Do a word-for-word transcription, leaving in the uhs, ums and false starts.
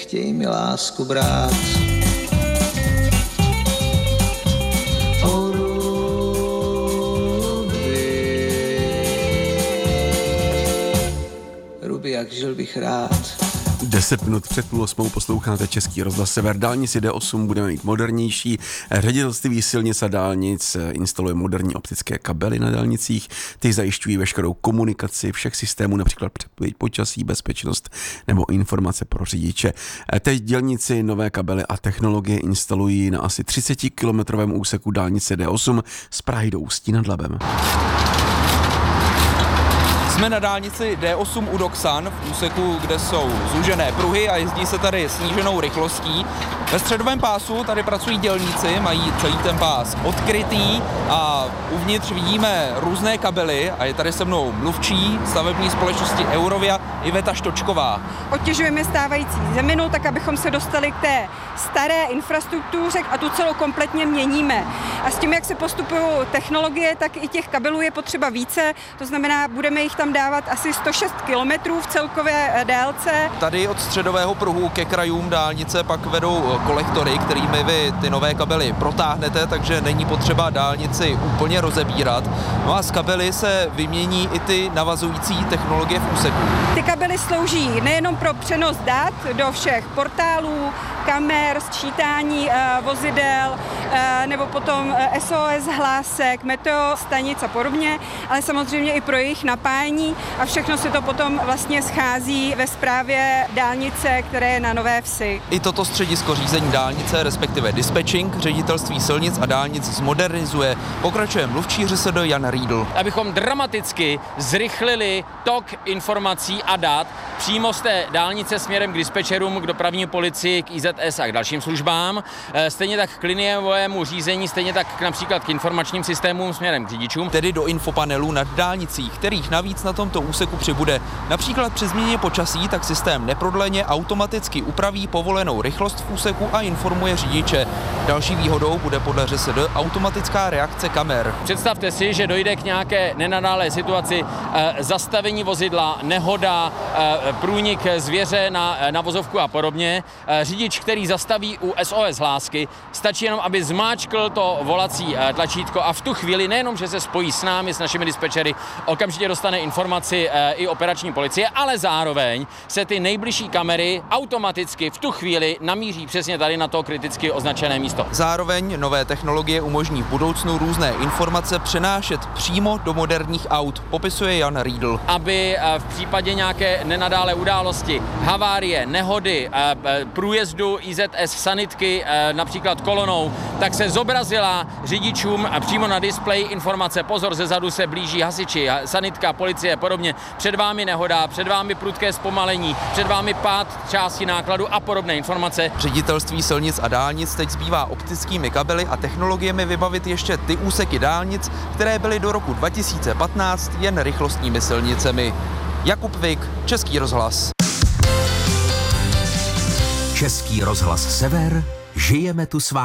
chtěj mi lásku brát. O Ruby, Ruby, jak žil bych rád. Deset minut před půl osmou posloucháte Český rozhlas Sever. Dálnici D osm budeme mít modernější. Ředitelství silnic a dálnic instaluje moderní optické kabely na dálnicích. Ty zajišťují veškerou komunikaci všech systémů, například předpověď počasí, bezpečnost nebo informace pro řidiče. Teď dělníci nové kabely a technologie instalují na asi třicetikilometrovém úseku dálnice D osm z Prahy do Ústí nad Labem. Jsme na dálnici D osm u Doksan, v úseku, kde jsou zúžené pruhy a jezdí se tady sníženou rychlostí. Ve středovém pásu tady pracují dělníci, mají celý ten pás odkrytý a uvnitř vidíme různé kabely a je tady se mnou mluvčí stavební společnosti Eurovia Iveta Štočková. Odtěžujeme stávající zeminu, tak abychom se dostali k té staré infrastruktuře a tu celou kompletně měníme. A s tím, jak se postupují technologie, tak i těch kabelů je potřeba více, to znamená, budeme jich tam dávat asi sto šest kilometrů v celkové délce. Tady od středového pruhu ke krajům dálnice pak vedou kolektory, kterými vy ty nové kabely protáhnete, takže není potřeba dálnici úplně rozebírat. No a z kabely se vymění i ty navazující technologie v úseku. Ty kabely slouží nejenom pro přenos dat do všech portálů, kamer, sčítání uh, vozidel, uh, nebo potom uh, S O S hlásek, meteo stanic a podobně, ale samozřejmě i pro jejich napájení a všechno se to potom vlastně schází ve správě dálnice, které je na Nové Vsi. I toto středisko řízení dálnice, respektive dispatching, ředitelství silnic a dálnic zmodernizuje. Pokračuje mluvčí ŘSD Jan Riedl. Abychom dramaticky zrychlili tok informací a dat přímo z té dálnice směrem k dispečerům, k dopravní policii, k I Z S a k dalším službám, stejně tak k liniovému řízení, stejně tak například k informačním systémům směrem k řidičům. Tedy do infopanelů nad dálnicí, kterých navíc na tomto úseku přibude. Například při změně počasí, tak systém neprodleně automaticky upraví povolenou rychlost v úseku a informuje řidiče. Další výhodou bude podle ŘSD automatická reakce kamer. Představte si, že dojde k nějaké nenadálé situaci, e, zastavení vozidla, nehoda, e, průnik zvěře na, na vozovku a podobně. E, řidič, který zastaví u S O S hlásky, stačí jenom, aby zmáčkl to volací e, tlačítko a v tu chvíli nejenom, že se spojí s námi, s našimi dispečery, okamžitě dostane informaci e, i operační policie, ale zároveň se ty nejbližší kamery automaticky v tu chvíli namíří přesně tady na to kriticky označené místo. Zároveň nové technologie umožní v budoucnu různé informace přenášet přímo do moderních aut, popisuje Jan Riedl. Aby v případě nějaké nenadále události, havárie, nehody, průjezdu I Z S sanitky, například kolonou, tak se zobrazila řidičům přímo na displeji informace: pozor, zezadu se blíží hasiči, sanitka, policie, podobně. Před vámi nehoda, před vámi prudké zpomalení, před vámi pád části nákladu a podobné informace. Ředitelství silnic a dálnic teď zbývá optickými kabely a technologiemi vybavit ještě ty úseky dálnic, které byly do roku dva tisíce patnáct jen rychlostními silnicemi. Jakub Vik, Český rozhlas. Český rozhlas Sever, žijeme tu s vámi.